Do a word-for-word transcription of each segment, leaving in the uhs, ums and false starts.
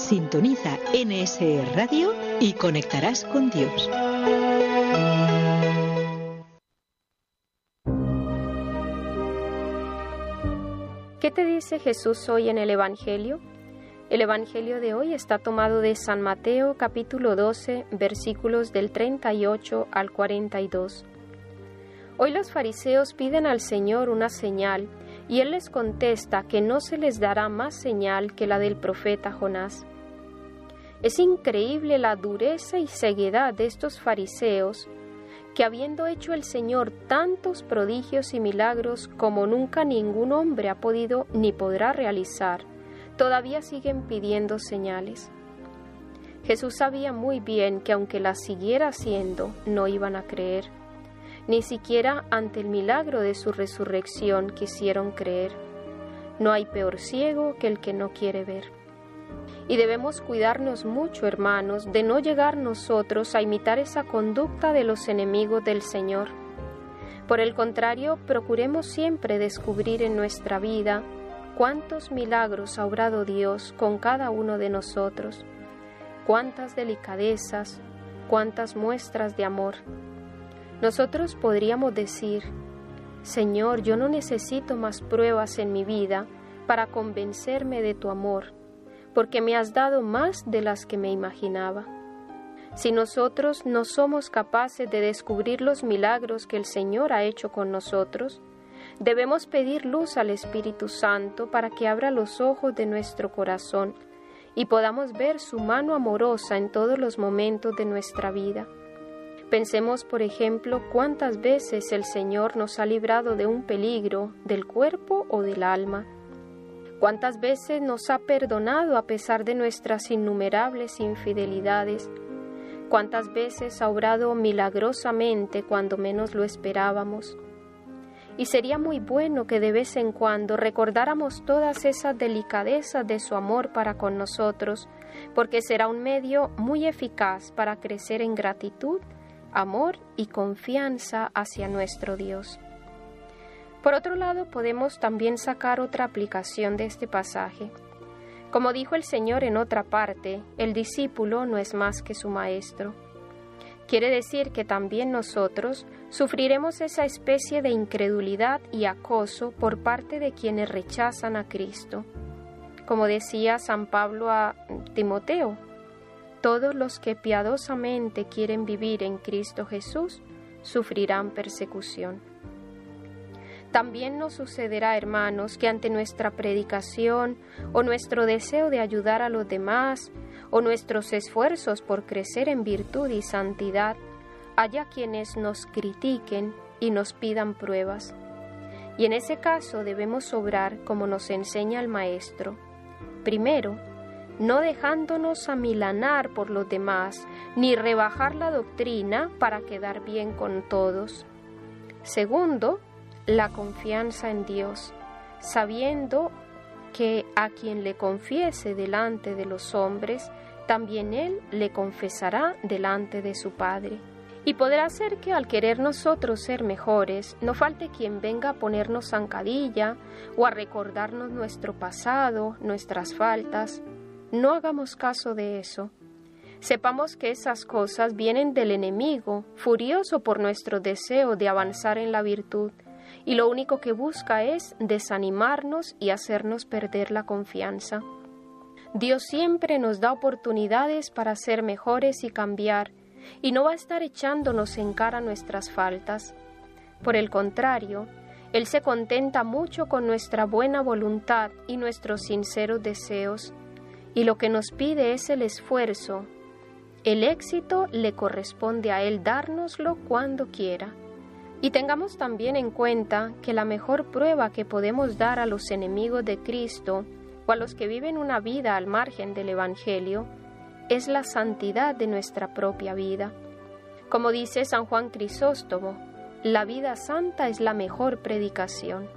Sintoniza N S E Radio y conectarás con Dios. ¿Qué te dice Jesús hoy en el Evangelio? El Evangelio de hoy está tomado de San Mateo, capítulo doce, versículos del treinta y ocho al cuarenta y dos. Hoy los fariseos piden al Señor una señal, y Él les contesta que no se les dará más señal que la del profeta Jonás. Es increíble la dureza y ceguedad de estos fariseos, que habiendo hecho el Señor tantos prodigios y milagros como nunca ningún hombre ha podido ni podrá realizar, todavía siguen pidiendo señales. Jesús sabía muy bien que aunque las siguiera haciendo, no iban a creer. Ni siquiera ante el milagro de su resurrección quisieron creer. No hay peor ciego que el que no quiere ver. Y debemos cuidarnos mucho, hermanos, de no llegar nosotros a imitar esa conducta de los enemigos del Señor. Por el contrario, procuremos siempre descubrir en nuestra vida cuántos milagros ha obrado Dios con cada uno de nosotros, cuántas delicadezas, cuántas muestras de amor. Nosotros podríamos decir: Señor, yo no necesito más pruebas en mi vida para convencerme de tu amor, porque me has dado más de las que me imaginaba. Si nosotros no somos capaces de descubrir los milagros que el Señor ha hecho con nosotros, debemos pedir luz al Espíritu Santo para que abra los ojos de nuestro corazón y podamos ver su mano amorosa en todos los momentos de nuestra vida. Pensemos, por ejemplo, cuántas veces el Señor nos ha librado de un peligro del cuerpo o del alma. Cuántas veces nos ha perdonado a pesar de nuestras innumerables infidelidades. Cuántas veces ha obrado milagrosamente cuando menos lo esperábamos. Y sería muy bueno que de vez en cuando recordáramos todas esas delicadezas de su amor para con nosotros, porque será un medio muy eficaz para crecer en gratitud, amor y confianza hacia nuestro Dios. Por otro lado, podemos también sacar otra aplicación de este pasaje. Como dijo el Señor en otra parte, el discípulo no es más que su maestro. Quiere decir que también nosotros sufriremos esa especie de incredulidad y acoso por parte de quienes rechazan a Cristo. Como decía San Pablo a Timoteo, todos los que piadosamente quieren vivir en Cristo Jesús sufrirán persecución. También nos sucederá, hermanos, que ante nuestra predicación o nuestro deseo de ayudar a los demás o nuestros esfuerzos por crecer en virtud y santidad, haya quienes nos critiquen y nos pidan pruebas. Y en ese caso debemos obrar como nos enseña el Maestro. Primero, no dejándonos amilanar por los demás, ni rebajar la doctrina para quedar bien con todos. Segundo, la confianza en Dios, sabiendo que a quien le confiese delante de los hombres, también Él le confesará delante de su Padre. Y podrá ser que al querer nosotros ser mejores, no falte quien venga a ponernos zancadilla o a recordarnos nuestro pasado, nuestras faltas. No hagamos caso de eso. Sepamos que esas cosas vienen del enemigo, furioso por nuestro deseo de avanzar en la virtud, y lo único que busca es desanimarnos y hacernos perder la confianza. Dios siempre nos da oportunidades para ser mejores y cambiar, y no va a estar echándonos en cara nuestras faltas. Por el contrario, Él se contenta mucho con nuestra buena voluntad y nuestros sinceros deseos, y lo que nos pide es el esfuerzo. El éxito le corresponde a Él dárnoslo cuando quiera. Y tengamos también en cuenta que la mejor prueba que podemos dar a los enemigos de Cristo o a los que viven una vida al margen del Evangelio es la santidad de nuestra propia vida. Como dice San Juan Crisóstomo, la vida santa es la mejor predicación.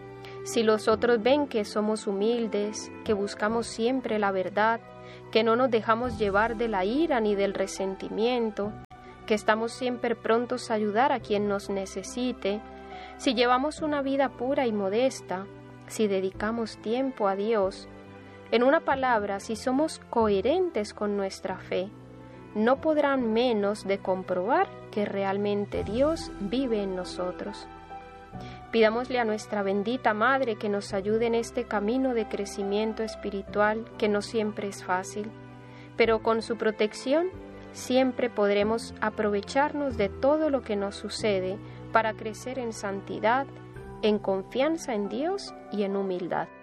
Si los otros ven que somos humildes, que buscamos siempre la verdad, que no nos dejamos llevar de la ira ni del resentimiento, que estamos siempre prontos a ayudar a quien nos necesite, si llevamos una vida pura y modesta, si dedicamos tiempo a Dios, En una palabra, si somos coherentes con nuestra fe, no podrán menos de comprobar que realmente Dios vive en nosotros. Pidámosle a nuestra bendita Madre que nos ayude en este camino de crecimiento espiritual que no siempre es fácil, pero con su protección siempre podremos aprovecharnos de todo lo que nos sucede para crecer en santidad, en confianza en Dios y en humildad.